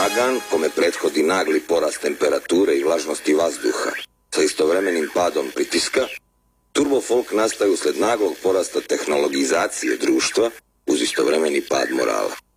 Bagan kome prethodi nagli porast temperature i vlažnosti vazduha sa istovremenim padom pritiska, turbofolk nastaje usled naglog porasta tehnologizacije društva uz istovremeni pad morala.